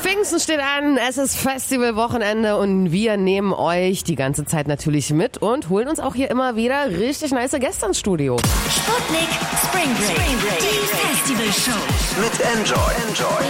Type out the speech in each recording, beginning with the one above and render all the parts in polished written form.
Pfingsten steht an, es ist Festivalwochenende und wir nehmen euch die ganze Zeit natürlich mit und holen uns auch hier immer wieder richtig nice Gäste ins Studio. Sputnik Spring Break. Die Festivalshow. Mit Enjoy.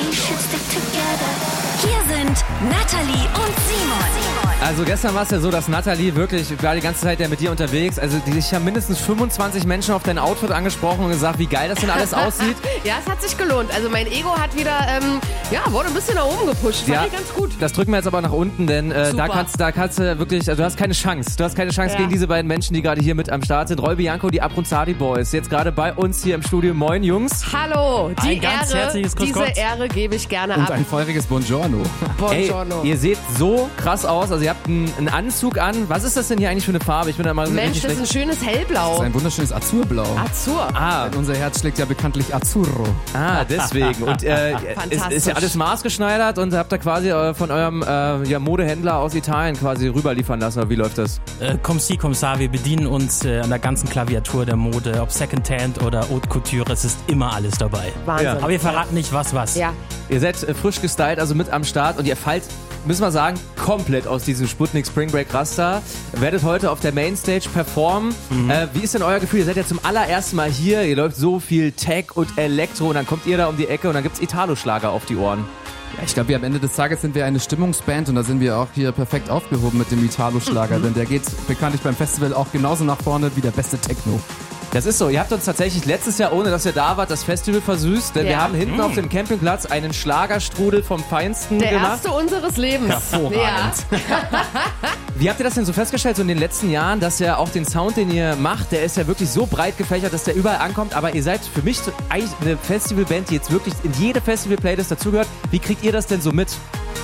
Hier sind Nathalie und Simon. Also gestern war es ja so, dass Nathalie wirklich, ich war die ganze Zeit ja mit dir unterwegs, also dich haben mindestens 25 Menschen auf dein Outfit angesprochen und gesagt, wie geil das denn alles aussieht. Ja, es hat sich gelohnt. Also mein Ego hat wieder, wurde ein bisschen nach oben gepusht. Fand ich ganz gut. Das drücken wir jetzt aber nach unten, denn da kannst du wirklich, also du hast keine Chance. Du hast keine Chance gegen diese beiden Menschen, die gerade hier mit am Start sind. Roy Bianco und die Abruzzati Boys. Jetzt gerade bei uns hier im Studio. Moin, Jungs. Hallo, Ein ganz herzliches Grüß Gott. Diese Ehre gebe ich gerne Und ab. ein feuriges Buongiorno. Buongiorno. Ihr seht so krass aus, also ihr habt einen Anzug an. Was ist das denn hier eigentlich für eine Farbe? Ich bin da mal Mensch, das ist ein schönes Das Hellblau. ist ein wunderschönes Azurblau. Azur. Denn unser Herz schlägt ja bekanntlich Azzurro. Deswegen. Und ist ja alles maßgeschneidert und habt ihr quasi von eurem Modehändler aus Italien quasi rüberliefern lassen. Oder wie läuft das? Comme si, comme ça. Wir bedienen uns an der ganzen Klaviatur der Mode. Ob Secondhand oder Haute Couture, es ist immer alles dabei. Wahnsinn. Ja. Aber wir verraten nicht, was. Ja. Ihr seid frisch gestylt, also mit am Start und ihr fallt, müssen wir sagen, komplett aus diesem Sputnik Spring Break Raster. Werdet heute auf der Mainstage performen. Wie ist denn euer Gefühl? Ihr seid ja zum allerersten Mal hier. Ihr läuft so viel Tech und Elektro und dann kommt ihr da um die Ecke und dann gibt's Italo-Schlager auf die Ohren. Ja, ich glaube, am Ende des Tages sind wir eine Stimmungsband und da sind wir auch hier perfekt aufgehoben mit dem Italo-Schlager, denn der geht bekanntlich beim Festival auch genauso nach vorne wie der beste Techno. Das ist so. Ihr habt uns tatsächlich letztes Jahr, ohne dass ihr da wart, das Festival versüßt, denn wir haben hinten auf dem Campingplatz einen Schlagerstrudel vom Feinsten Der gemacht. erste unseres Lebens. Hervorragend. Wie habt ihr das denn so festgestellt, so in den letzten Jahren, dass ja auch den Sound, den ihr macht, der ist ja wirklich so breit gefächert, dass der überall ankommt, aber ihr seid für mich so eigentlich eine Festivalband, die jetzt wirklich in jede Festival-Playlist dazugehört. Wie kriegt ihr das denn so mit?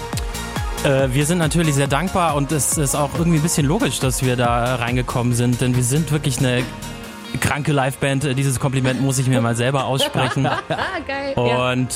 Wir sind natürlich sehr dankbar und es ist auch irgendwie ein bisschen logisch, dass wir da reingekommen sind, denn wir sind wirklich eine kranke Liveband. Dieses Kompliment muss ich mir mal selber aussprechen. Geil. Und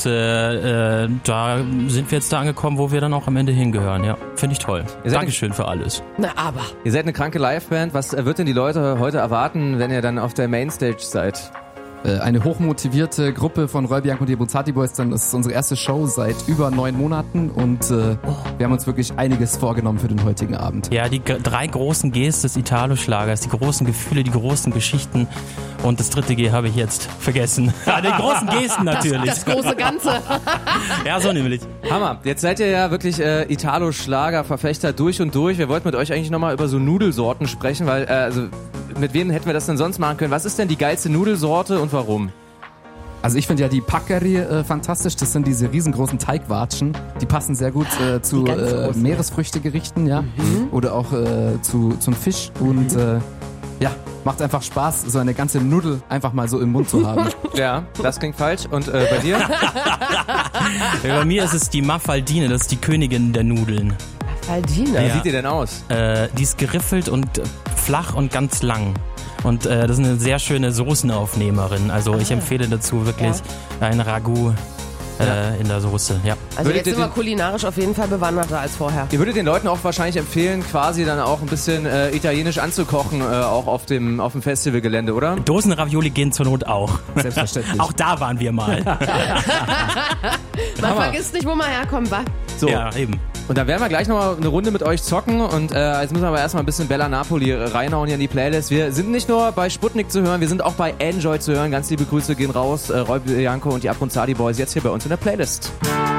da sind wir jetzt da angekommen, wo wir dann auch am Ende hingehören. Ja, finde ich toll. Dankeschön für alles. Na aber. Ihr seid eine kranke Liveband. Was wird denn die Leute heute erwarten, wenn ihr dann auf der Mainstage seid? Eine hochmotivierte Gruppe von Roy Bianco und die Abruzzati Boys. Dann ist unsere erste Show seit über 9 Monaten und wir haben uns wirklich einiges vorgenommen für den heutigen Abend. Ja, die 3 großen Gs des Italo-Schlagers, die großen Gefühle, die großen Geschichten und das 3. G habe ich jetzt vergessen. Ja, die großen Gesten natürlich. Das große Ganze. Ja, so nämlich. Hammer. Jetzt seid ihr ja wirklich Italo-Schlager-Verfechter durch und durch. Wir wollten mit euch eigentlich nochmal über so Nudelsorten sprechen, weil mit wem hätten wir das denn sonst machen können? Was ist denn die geilste Nudelsorte und warum? Also ich finde ja die Paccari fantastisch. Das sind diese riesengroßen Teigwatschen. Die passen sehr gut zu Meeresfrüchtegerichten, ja. Oder auch zum Fisch. Und macht einfach Spaß, so eine ganze Nudel einfach mal so im Mund zu haben. Ja, das klingt falsch. Und bei dir? Bei mir ist es die Mafaldine, das ist die Königin der Nudeln. Mafaldine? Wie sieht die denn aus? Die ist geriffelt und flach und ganz lang. Und das ist eine sehr schöne Soßenaufnehmerin. Also ich empfehle dazu wirklich ein Ragout in der Soße. Ja. Also jetzt sind wir kulinarisch auf jeden Fall bewanderter als vorher. Ihr würdet den Leuten auch wahrscheinlich empfehlen, quasi dann auch ein bisschen italienisch anzukochen, auch auf dem Festivalgelände, oder? Dosenravioli gehen zur Not auch. Selbstverständlich. Auch da waren wir mal. Man vergisst nicht, wo man herkommt, wa? So. Ja, eben. Und da werden wir gleich nochmal eine Runde mit euch zocken und jetzt müssen wir aber erstmal ein bisschen Bella Napoli reinhauen hier in die Playlist. Wir sind nicht nur bei Sputnik zu hören, wir sind auch bei Enjoy zu hören. Ganz liebe Grüße gehen raus. Roy Bianco und die Abruzzati Boys jetzt hier bei uns in der Playlist.